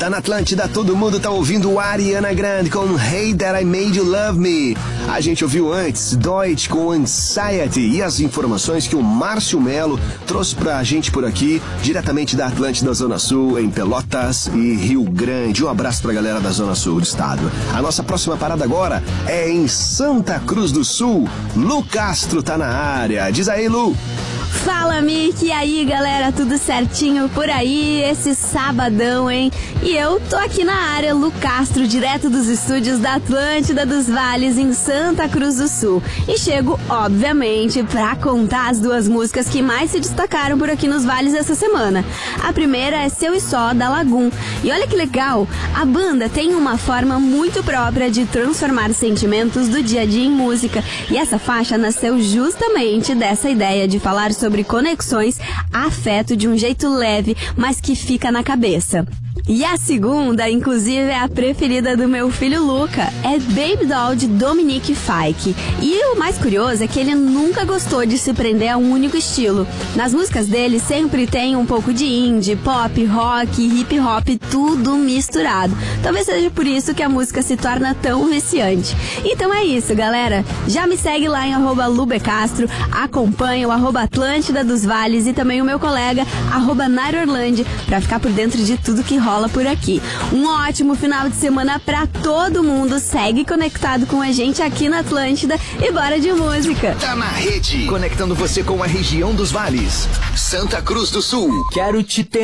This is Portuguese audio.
Tá na Atlântida, todo mundo tá ouvindo Ariana Grande com Hey That I Made You Love Me. A gente ouviu antes Deutsch com Anxiety e as informações que o Márcio Melo trouxe pra gente por aqui, diretamente da Atlântida Zona Sul, em Pelotas e Rio Grande. Um abraço pra galera da Zona Sul do estado. A nossa próxima parada agora é em Santa Cruz do Sul. Lu Castro tá na área. Diz aí, Lu. Fala, Mick, e aí, galera, tudo certinho por aí? Esse sabadão, hein? E eu tô aqui na área, Lu Castro, direto dos estúdios da Atlântida dos Vales, em Santa Cruz do Sul. E chego, obviamente, pra contar as duas músicas que mais se destacaram por aqui nos Vales essa semana. A primeira é Seu e Só, da Lagoon. E olha que legal, a banda tem uma forma muito própria de transformar sentimentos do dia a dia em música. E essa faixa nasceu justamente dessa ideia de falar sobre conexões, afeto de um jeito leve, mas que fica na cabeça. E a segunda, inclusive, é a preferida do meu filho Luca, é Baby Doll, de Dominique Fike. E o mais curioso é que ele nunca gostou de se prender a um único estilo. Nas músicas dele sempre tem um pouco de indie, pop, rock, hip hop, tudo misturado. Talvez seja por isso que a música se torna tão viciante. Então é isso, galera. Já me segue lá em @lubecastro, acompanha o @Atlântida dos Vales e também o meu colega @Nairorlande pra ficar por dentro de tudo que rola por aqui. Um ótimo final de semana pra todo mundo. Segue conectado com a gente aqui na Atlântida e bora de música. Tá na rede, conectando você com a região dos vales. Santa Cruz do Sul. Quero te ter